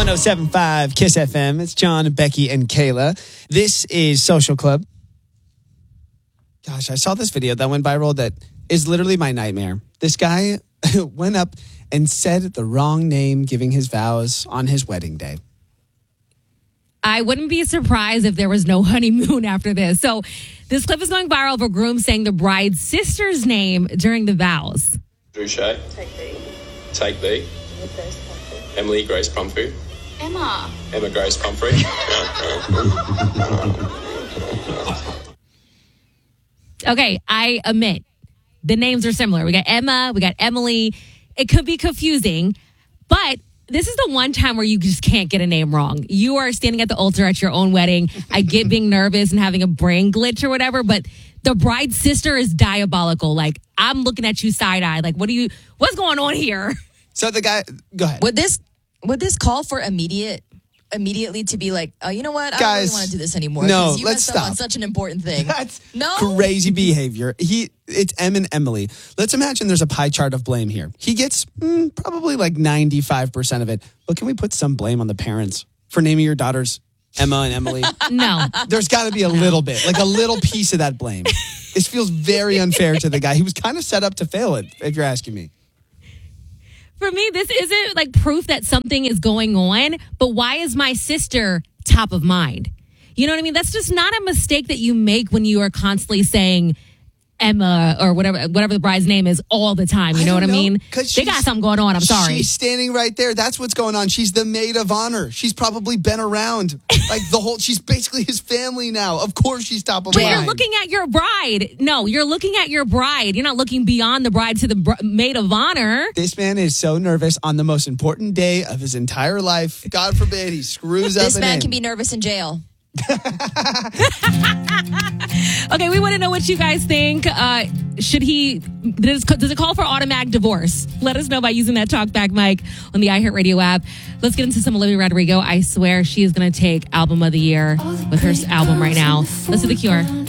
107.5 Kiss FM. It's John, Becky, and Kayla. This is Social Club. Gosh, I saw this video that went viral that is literally my nightmare. This guy went up and said the wrong name giving his vows on his wedding day. I wouldn't be surprised if there was no honeymoon after this. So this clip is going viral of a groom saying the bride's sister's name during the vows. Drew Shea. Take B. Take B. Emily Grace Pumphrey. Emma Grace Pumphrey. Okay, I admit the names are similar. We got Emma, we got Emily. It could be confusing, but this is the one time where you just can't get a name wrong. You are standing at the altar at your own wedding. I get being nervous and having a brain glitch or whatever, but the bride's sister is diabolical. Like, I'm looking at you side-eyed. Like, what's going on here? So the guy, go ahead. Would this call for immediately to be like, oh, you know what? I don't really want to do this anymore. No, you let's messed up stop. on such an important thing. That's no crazy behavior. It's Em and Emily. Let's imagine there's a pie chart of blame here. He gets probably like 95% of it. But can we put some blame on the parents for naming your daughters Emma and Emily? No. There's got to be a little bit, like a little piece of that blame. This feels very unfair to the guy. He was kind of set up to fail it, if you're asking me. For me, this isn't like proof that something is going on, but why is my sister top of mind? You know what I mean? That's just not a mistake that you make when you are constantly saying Emma or whatever the bride's name is all the time. You know what I mean? They got something going on. I'm sorry. She's standing right there. That's what's going on. She's the maid of honor. She's probably been around like she's basically his family now. Of course she's top of mind. You're looking at your bride. No, you're looking at your bride. You're not looking beyond the bride to the maid of honor. This man is so nervous on the most important day of his entire life. God forbid he screws up. This man can be nervous in jail. Okay, we want to know what you guys think. Does it call for automatic divorce? Let us know by using that talkback mic on the iHeartRadio app. Let's get into some Olivia Rodrigo. I swear she is going to take album of the year with her album right now. Let's do The Cure.